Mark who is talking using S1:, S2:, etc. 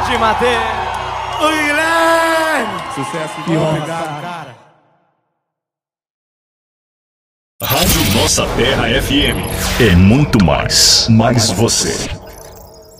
S1: Grande Matheus.
S2: Ô, Guilherme.
S3: Sucesso,
S2: Obrigado, cara.
S4: Rádio Nossa Terra FM. É muito mais você.